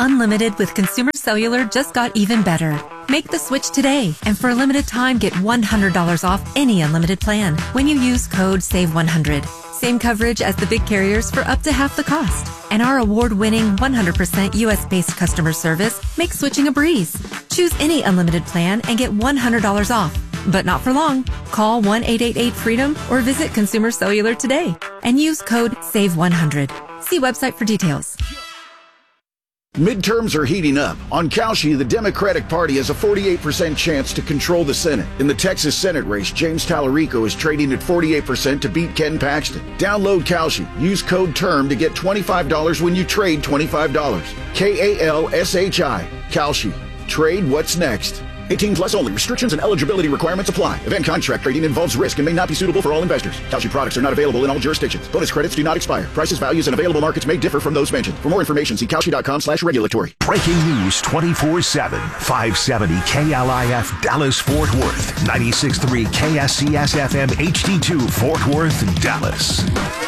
Unlimited with Consumer Cellular just got even better. Make the switch today, and for a limited time, get $100 off any unlimited plan when you use code SAVE100. Same coverage as the big carriers for up to half the cost. And our award-winning 100% U.S.-based customer service makes switching a breeze. Choose any unlimited plan and get $100 off. But not for long. Call 1-888-FREEDOM or visit Consumer Cellular today and use code SAVE100. See website for details. Midterms are heating up. On Kalshi, the Democratic Party has a 48% chance to control the Senate. In the Texas Senate race, James Tallarico is trading at 48% to beat Ken Paxton. Download Kalshi. Use code TERM to get $25 when you trade $25. Kalshi. Kalshi. Trade what's next. 18 plus only. Restrictions and eligibility requirements apply. Event contract trading involves risk and may not be suitable for all investors. Kalshi products are not available in all jurisdictions. Bonus credits do not expire. Prices, values, and available markets may differ from those mentioned. For more information, see Kalshi.com/regulatory. Breaking news 24/7. 570 KLIF Dallas-Fort Worth. 96.3 KSCS-FM HD2 Fort Worth, Dallas.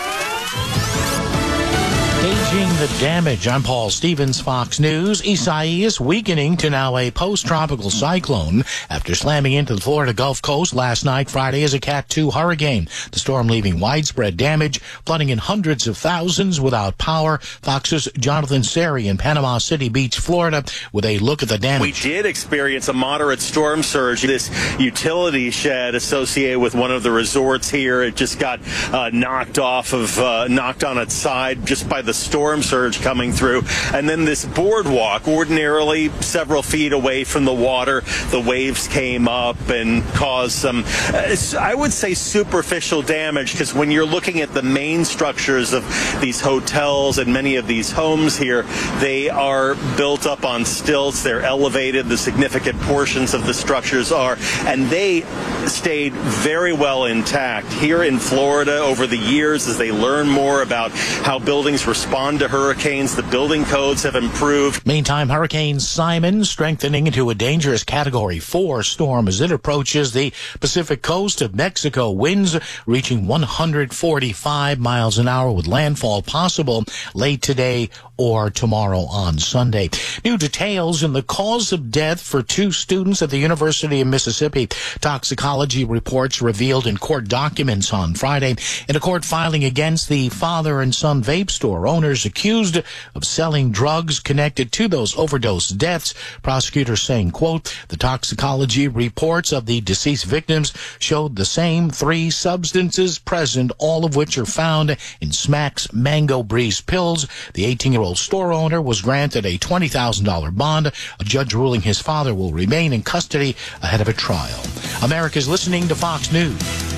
Gauging the damage. I'm Paul Stevens, Fox News. Isaias weakening to now a post-tropical cyclone after slamming into the Florida Gulf Coast last night, Friday, as a Cat 2 hurricane. The storm leaving widespread damage, flooding in hundreds of thousands without power. Fox's Jonathan Seri in Panama City Beach, Florida, with a look at the damage. We did experience a moderate storm surge. This utility shed associated with one of the resorts here, it just got knocked on its side just by the storm surge coming through. And then this boardwalk, ordinarily several feet away from the water, the waves came up and caused some, I would say, superficial damage, because when you're looking at the main structures of these hotels and many of these homes here, they are built up on stilts, they're elevated, the significant portions of the structures are, and they stayed very well intact. Here in Florida, over the years, as they learn more about how buildings respond to hurricanes, the building codes have improved. Meantime, Hurricane Simon strengthening into a dangerous Category 4 storm as it approaches the Pacific coast of Mexico. Winds reaching 145 miles an hour with landfall possible late today or tomorrow on Sunday. New details in the cause of death for 2 students at the University of Mississippi. Toxicology reports revealed in court documents on Friday in a court filing against the father and son vape store owners accused of selling drugs connected to those overdose deaths. Prosecutors saying, quote, the toxicology reports of the deceased victims showed the same 3 substances present, all of which are found in Smack's Mango Breeze pills. The 18-year-old store owner was granted a $20,000 bond. A judge ruling his father will remain in custody ahead of a trial. America's listening to Fox News.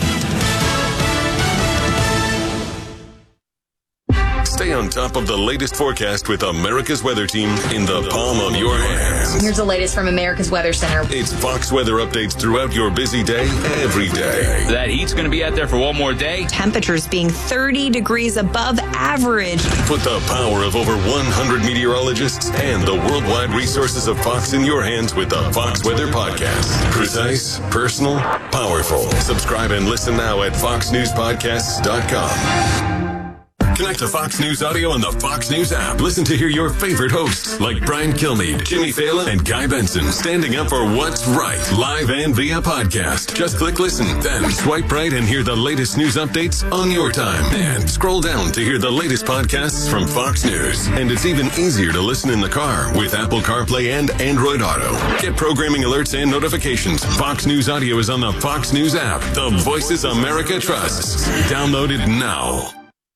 Stay on top of the latest forecast with America's Weather Team in the palm of your hands. Here's the latest from America's Weather Center. It's Fox weather updates throughout your busy day, every day. That heat's going to be out there for one more day. Temperatures being 30 degrees above average. Put the power of over 100 meteorologists and the worldwide resources of Fox in your hands with the Fox Weather Podcast. Precise, personal, powerful. Subscribe and listen now at foxnewspodcasts.com. Connect to Fox News Audio on the Fox News app. Listen to hear your favorite hosts like Brian Kilmeade, Jimmy Fallon, and Guy Benson standing up for what's right, live and via podcast. Just click listen, then swipe right and hear the latest news updates on your time. And scroll down to hear the latest podcasts from Fox News. And it's even easier to listen in the car with Apple CarPlay and Android Auto. Get programming alerts and notifications. Fox News Audio is on the Fox News app. The voices America trusts. Download it now.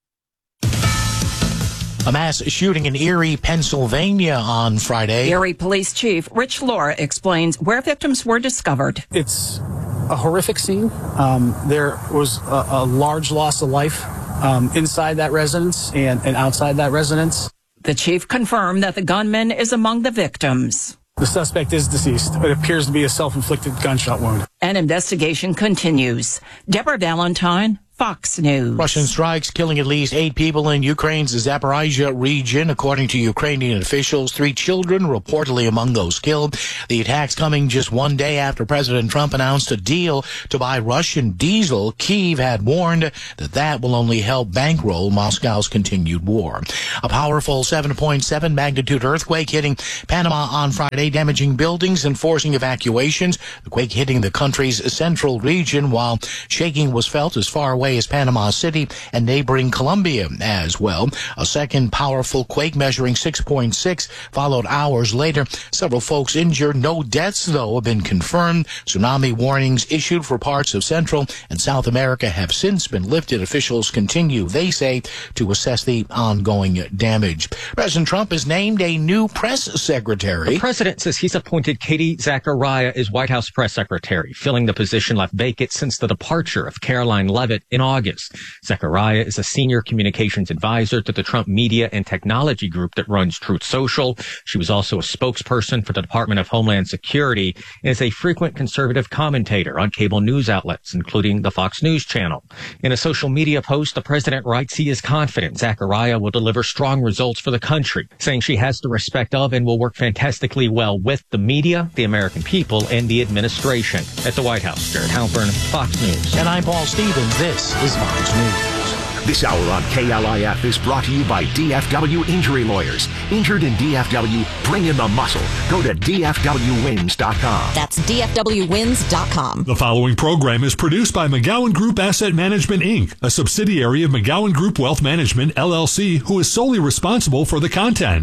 A mass shooting in Erie, Pennsylvania on Friday. Erie Police Chief Rich Laura explains where victims were discovered. It's a horrific scene. There was a large loss of life inside that residence and outside that residence. The chief confirmed that the gunman is among the victims. The suspect is deceased. It appears to be a self-inflicted gunshot wound. An investigation continues. Deborah Valentine, Fox News. Russian strikes killing at least 8 people in Ukraine's Zaporizhia region. According to Ukrainian officials, 3 children reportedly among those killed. The attacks coming just one day after President Trump announced a deal to buy Russian diesel. Kyiv had warned that will only help bankroll Moscow's continued war. A powerful 7.7 magnitude earthquake hitting Panama on Friday, damaging buildings and forcing evacuations. The quake hitting the country's central region, while shaking was felt as far away as Panama City and neighboring Colombia as well. A second powerful quake measuring 6.6 followed hours later. Several folks injured. No deaths, though, have been confirmed. Tsunami warnings issued for parts of Central and South America have since been lifted. Officials continue, they say, to assess the ongoing damage. President Trump has named a new press secretary. The president says he's appointed Katie Zachariah as White House press secretary, filling the position left vacant since the departure of Caroline Leavitt in August. Zachariah is a senior communications advisor to the Trump Media and Technology Group that runs Truth Social. She was also a spokesperson for the Department of Homeland Security and is a frequent conservative commentator on cable news outlets, including the Fox News channel. In a social media post, the president writes he is confident Zachariah will deliver strong results for the country, saying she has the respect of and will work fantastically well with the media, the American people, and the administration. At the White House, Jared Halpern, Fox News. And I'm Paul Stevens. This is Fox News. This hour on KLIF is brought to you by DFW Injury Lawyers. Injured in DFW, bring in the muscle. Go to DFWWins.com. That's DFWWins.com. The following program is produced by McGowan Group Asset Management, Inc., a subsidiary of McGowan Group Wealth Management, LLC, who is solely responsible for the content.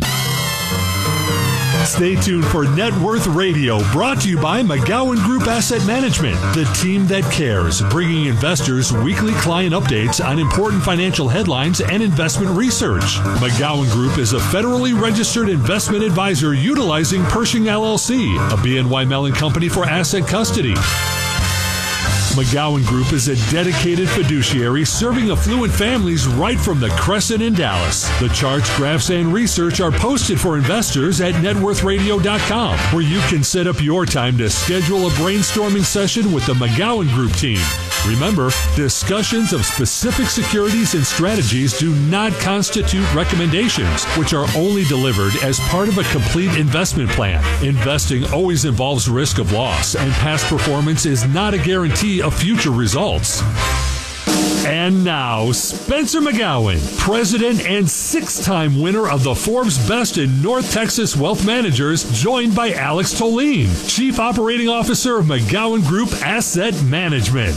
Stay tuned for Net Worth Radio, brought to you by McGowan Group Asset Management, the team that cares, bringing investors weekly client updates on important financial headlines and investment research. McGowan Group is a federally registered investment advisor utilizing Pershing LLC, a BNY Mellon company for asset custody. McGowan Group is a dedicated fiduciary serving affluent families right from the Crescent in Dallas. The charts, graphs, and research are posted for investors at networthradio.com, where you can set up your time to schedule a brainstorming session with the McGowan Group team. Remember, discussions of specific securities and strategies do not constitute recommendations, which are only delivered as part of a complete investment plan. Investing always involves risk of loss, and past performance is not a guarantee of future results. And now, Spencer McGowan, president and 6-time winner of the Forbes Best in North Texas Wealth Managers, joined by Alex Tolene, Chief Operating Officer of McGowan Group Asset Management.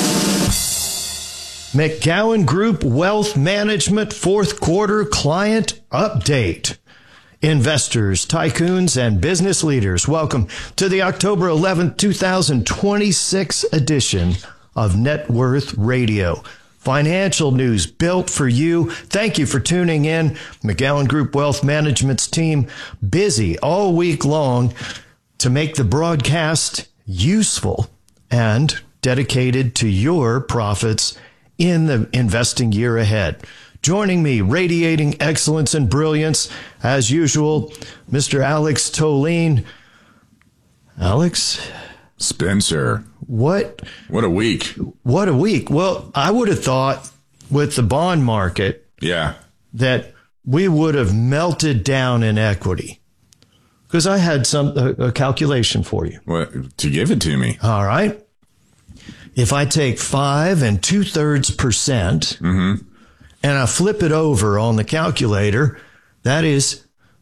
McGowan Group Wealth Management fourth quarter client update. Investors, tycoons, and business leaders, welcome to the October 11th, 2026 edition of Net Worth Radio. Financial news built for you. Thank you for tuning in. McGowan Group Wealth Management's team busy all week long to make the broadcast useful and dedicated to your profits in the investing year ahead. Joining me, radiating excellence and brilliance, as usual, Mr. Alex Tolene. Alex? Spencer. What a week. What a week. Well, I would have thought with the bond market that we would have melted down in equity. Because I had a calculation for you. What, to give it to me? All right. If I take 5 2/3%, and I flip it over on the calculator, that is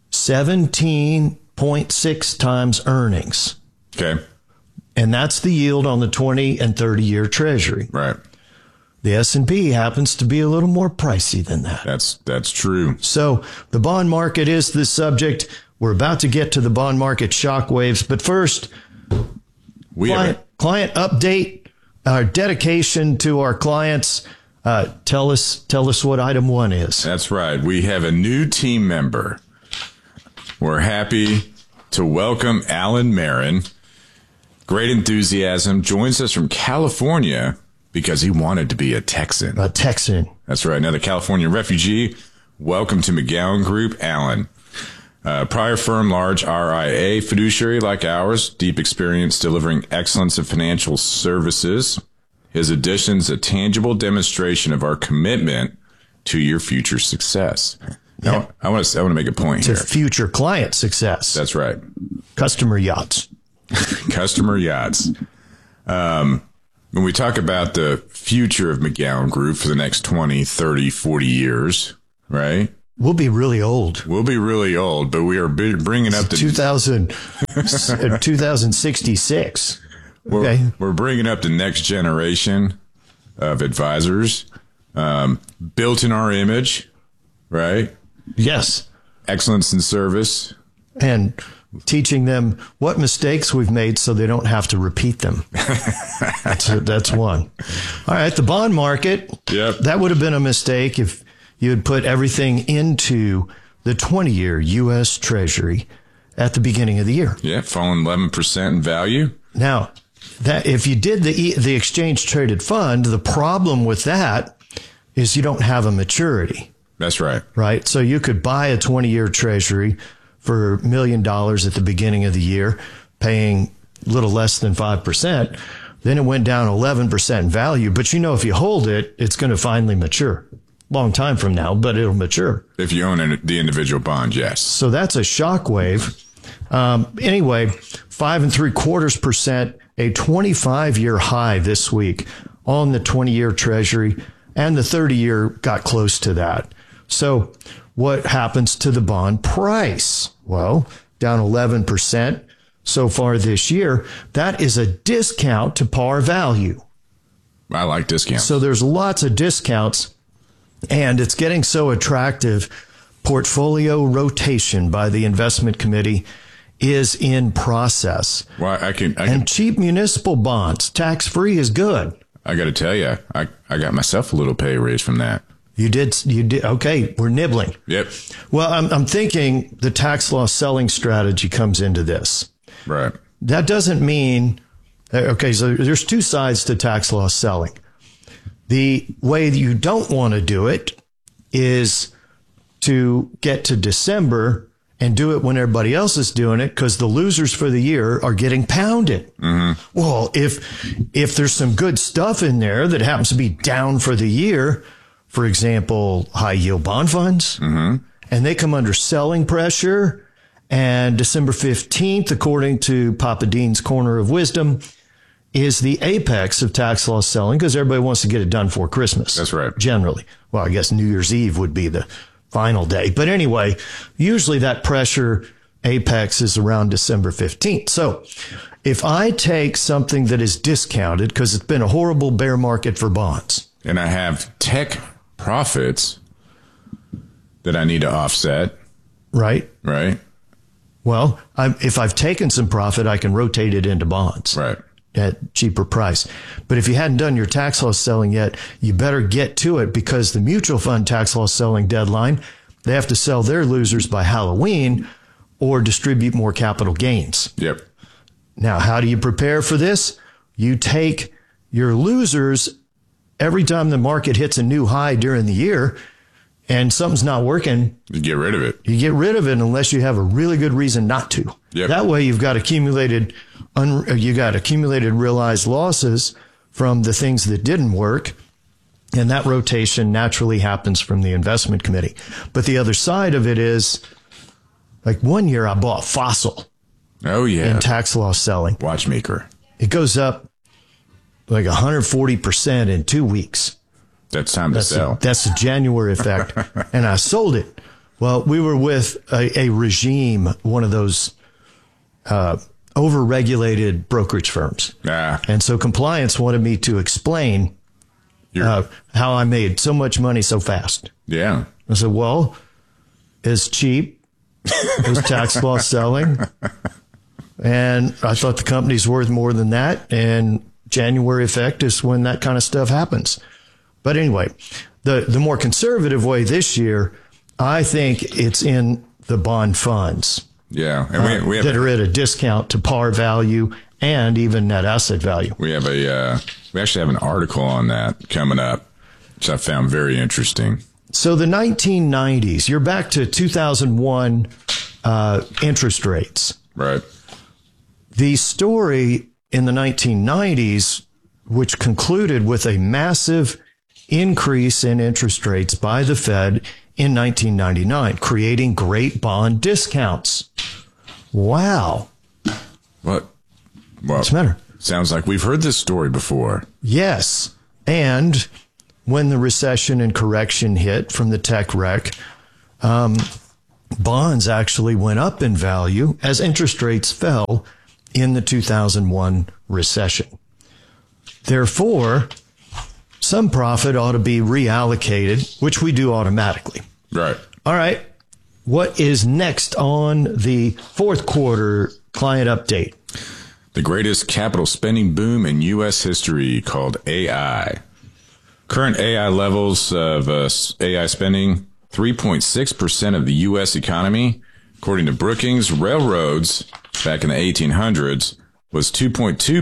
17.6 times earnings. Okay. And that's the yield on the 20 and 30-year Treasury. Right. The S&P happens to be a little more pricey than that. That's true. So the bond market is the subject. We're about to get to the bond market shockwaves. But first, client update, our dedication to our clients. Tell us what item 1 is. That's right. We have a new team member. We're happy to welcome Alan Marin. Great enthusiasm. Joins us from California because he wanted to be a Texan. A Texan. That's right. Another California refugee. Welcome to McGowan Group, Alan. Prior firm, large RIA fiduciary like ours. Deep experience delivering excellence in financial services. His addition's a tangible demonstration of our commitment to your future success. Now, I want to make a point here. To future client success. That's right. Customer yachts. Customer yachts. When we talk about the future of McGowan Group for the next 20, 30, 40 years, right? We'll be really old. We'll be really old, but we are bringing up the 2066. Okay. We're bringing up the next generation of advisors, built in our image, right? Yes. Excellence in service. And teaching them what mistakes we've made so they don't have to repeat them. That's one. All right. The bond market. Yep. That would have been a mistake if you had put everything into the 20-year U.S. Treasury at the beginning of the year. Yeah. Falling 11% in value. Now, that if you did the exchange traded fund, the problem with that is you don't have a maturity. That's right. Right. So you could buy a 20-year Treasury for $1 million at the beginning of the year, paying a little less than 5%. Then it went down 11% in value. But if you hold it, it's going to finally mature. Long time from now, but it'll mature. If you own the individual bond, yes. So that's a shock wave. Anyway, 5.75%, a 25-year high this week on the 20-year Treasury, and the 30-year got close to that. So what happens to the bond price? Well, down 11% so far this year. That is a discount to par value. I like discounts. So there's lots of discounts, and it's getting so attractive. Portfolio rotation by the investment committee is in process. Well, and cheap municipal bonds, tax-free, is good. I got to tell you, I got myself a little pay raise from that. You did. Okay, we're nibbling. Yep. Well, I'm thinking the tax loss selling strategy comes into this. Right. That doesn't mean, okay, so there's two sides to tax loss selling. The way that you don't want to do it is to get to December and do it when everybody else is doing it, because the losers for the year are getting pounded. Mm-hmm. Well, if there's some good stuff in there that happens to be down for the year, for example, high yield bond funds, mm-hmm. and they come under selling pressure, and December 15th, according to Papa Dean's Corner of Wisdom, is the apex of tax loss selling, because everybody wants to get it done for Christmas. That's right. Generally. Well, I guess New Year's Eve would be the final day. But anyway, usually that pressure apex is around December 15th. So if I take something that is discounted, because it's been a horrible bear market for bonds, and I have tech profits that I need to offset. Right. Right. Well, if I've taken some profit, I can rotate it into bonds. Right. At cheaper price. But if you hadn't done your tax loss selling yet, you better get to it, because the mutual fund tax loss selling deadline, they have to sell their losers by Halloween or distribute more capital gains. Yep. Now, how do you prepare for this? You take your losers every time the market hits a new high during the year and something's not working. You get rid of it. You get rid of it unless you have a really good reason not to. Yep. That way you've got accumulated realized losses from the things that didn't work. And that rotation naturally happens from the investment committee. But the other side of it is, like, one year I bought Fossil. Oh, yeah. In tax loss selling. Watchmaker. It goes up like 140% in 2 weeks. That's time to sell. That's the January effect. And I sold it. Well, we were with a regime, one of those over-regulated brokerage firms. And so compliance wanted me to explain how I made so much money so fast. Yeah. I said, well, it's cheap. It was tax loss selling. And I thought the company's worth more than that. And January effect is when that kind of stuff happens. But anyway, the more conservative way this year, I think it's in the bond funds. Yeah. And we have that are at a discount to par value and even net asset value. We have we actually have an article on that coming up, which I found very interesting. So the 1990s, you're back to 2001 interest rates. Right. The story in the 1990s which concluded with a massive increase in interest rates by the Fed in 1999, creating great bond discounts. Wow. What? What's the matter? Sounds like we've heard this story before. Yes. And when the recession and correction hit from the tech wreck, bonds actually went up in value as interest rates fell in the 2001 recession. Therefore, some profit ought to be reallocated, which we do automatically. Right. All right. What is next on the fourth quarter client update? The greatest capital spending boom in U.S. history, called AI. Current AI levels of AI spending, 3.6% of the U.S. economy. According to Brookings, railroads back in the 1800s was 2.2%.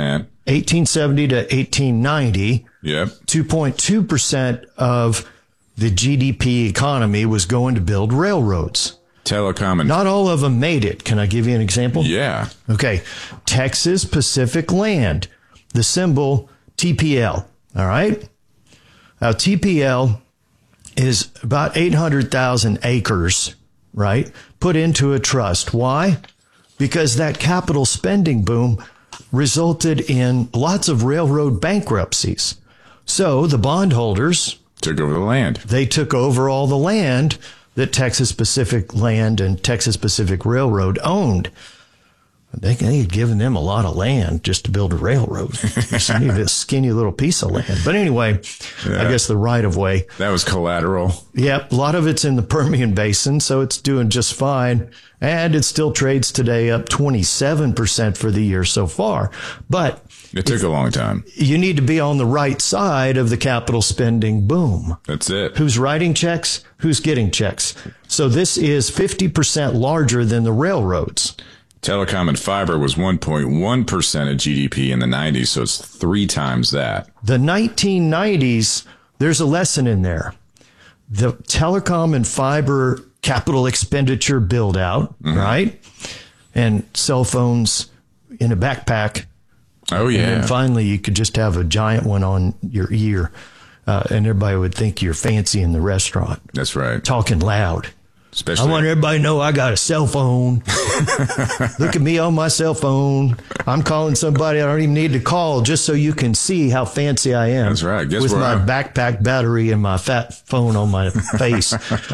1870 to 1890. Yep. 2.2% of the GDP economy was going to build railroads. Telecom and not all of them made it. Can I give you an example? Yeah. Okay. Texas Pacific Land, the symbol TPL. All right. Now, TPL is about 800,000 acres, right? Put into a trust. Why? Because that capital spending boom resulted in lots of railroad bankruptcies. So the bondholders took over the land. They took over all the land that Texas Pacific Land and Texas Pacific Railroad owned. They had given them a lot of land just to build a railroad. Just needed a skinny little piece of land. But anyway, yeah. I guess the right of way. That was collateral. Yep. A lot of it's in the Permian Basin, so it's doing just fine. And it still trades today up 27% for the year so far. But it took a long time. You need to be on the right side of the capital spending boom. That's it. Who's writing checks? Who's getting checks? So this is 50% larger than the railroads. Telecom and fiber was 1.1% of GDP in the 90s, so it's 3 times that. The 1990s, there's a lesson in there. The telecom and fiber capital expenditure build out, right? And cell phones in a backpack. Oh, yeah. And then finally, you could just have a giant one on your ear, and everybody would think you're fancy in the restaurant. That's right. Talking loud. Especially, I want everybody to know I got a cell phone. Look at me on my cell phone. I'm calling somebody I don't even need to call just so you can see how fancy I am. That's right. Guess with my backpack battery and my fat phone on my face.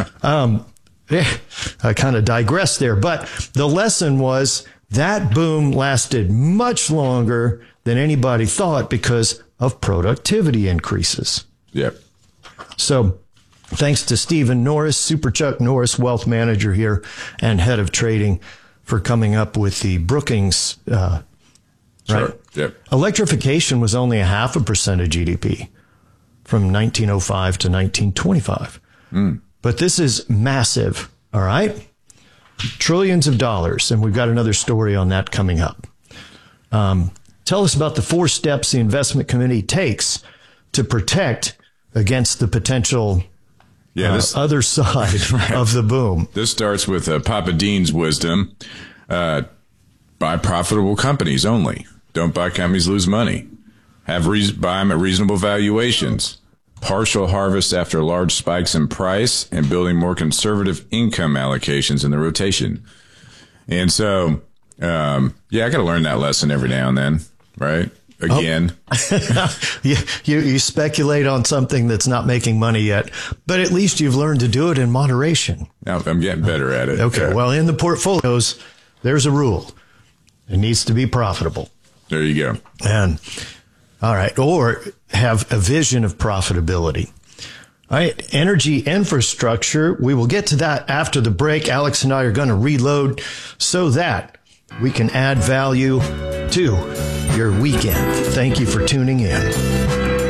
I kind of digress there. But the lesson was that boom lasted much longer than anybody thought because of productivity increases. Yep. So thanks to Stephen Norris, Super Chuck Norris, wealth manager here and head of trading, for coming up with the Brookings, right? Sure. Yep. Electrification was only 0.5% of GDP from 1905 to 1925. But this is massive, all right? Trillions of dollars, and we've got another story on that coming up. Tell us about the 4 steps the investment committee takes to protect against the potential other side of the boom. This starts with Papa Dean's wisdom. Buy profitable companies only. Don't buy companies lose money. Buy them at reasonable valuations. Partial harvest after large spikes in price, and building more conservative income allocations in the rotation. And so, I got to learn that lesson every now and then, right? Again. You speculate on something that's not making money yet, but at least you've learned to do it in moderation. Now I'm getting better at it. Okay. Yeah. Well, in the portfolios, there's a rule. It needs to be profitable. There you go. And all right. Or have a vision of profitability. All right. Energy infrastructure. We will get to that after the break. Alex and I are going to reload so that we can add value to your weekend. Thank you for tuning in.